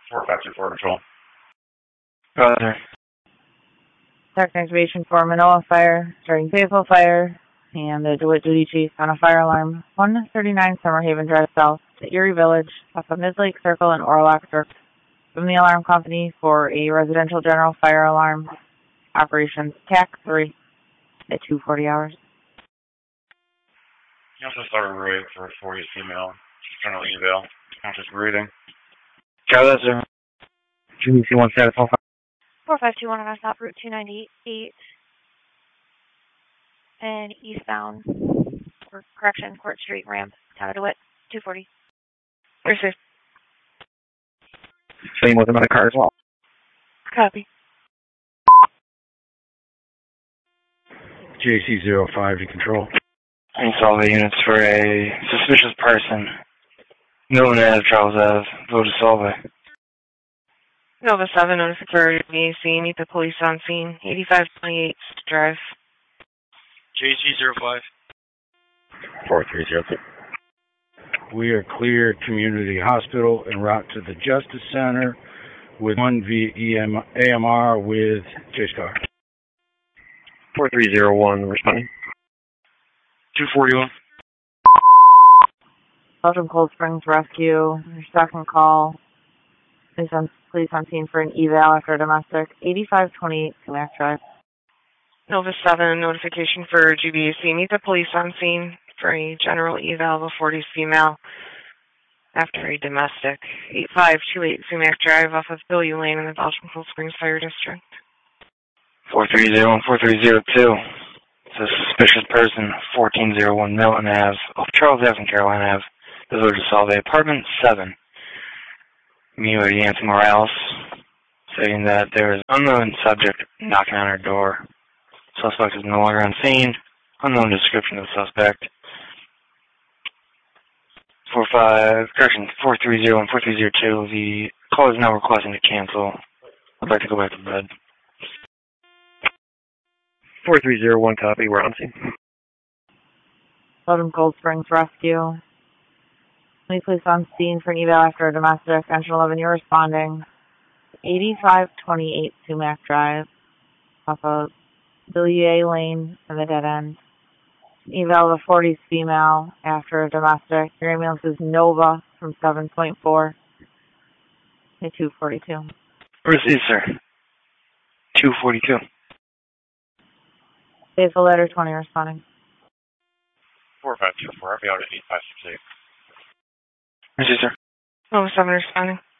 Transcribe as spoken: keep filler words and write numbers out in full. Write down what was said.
four five two four Patrol. Roger. Tech activation for Manoa Fire, starting Fayetteville Fire, and the DeWitt Duty Chief on a fire alarm, one thirty-nine Summer Haven Drive South, to Erie Village, off of Mid Lake Circle and Orlock Circle, from the alarm company for a residential general fire alarm, operations T A C three, at two forty hours. You also started Roy for a forty female, general eval, conscious breathing. Got that, sir. G B C one status one five. four five two one on our stop route two ninety-eight and eastbound for correction, Court Street ramp, town of DeWitt, two forty. Receive. Same with another car as well. Copy. J C zero five to control. Install the units for a suspicious person. Milton Ave, Charles Ave, Voda Salve. Nova seven, notified for V A C, meet the police on scene, eighty-five twenty-eight Drive. J C zero five. four three zero two. We are clear Community Hospital en route to the Justice Center with one V A M R with chase car. four three zero one, responding. two forty-one. Belgium Cold Springs Rescue, your second call. Police on, police on scene for an eval after a domestic, eighty-five twenty-eight Sumac Drive. Nova seven, notification for G B A C, meet the police on scene for a general eval of a forties female after a domestic, eighty-five twenty-eight Sumac Drive off of Bill U Lane in the Belgium Cold Springs Fire District. four three zero one, four three zero two. It's a suspicious person, fourteen oh one Milton Ave, off Charles Ave and Caroline Ave, the Village of Salve, apartment seven. Me or Yancy Morales, saying that there is unknown subject knocking on her door. Suspect is no longer on scene. Unknown description of the suspect. four five, correction, four three zero and four three zero two. The call is now requesting to cancel. I'd like to go back to bed. four three zero one, copy, we're on scene. Belgium Cold Springs Rescue. Police on scene for an eval after a domestic. Engine eleven, you're responding. eighty-five twenty-eight Sumac Drive, off of Billier Lane in the dead end. Eval of a forties female after a domestic. Your ambulance is Nova from seven point four to two forty-two. Received, sir. two forty-two. Faithful Letter twenty responding. four five two four, I'll be out at eight five six eight. Received, sir. Nova seven responding.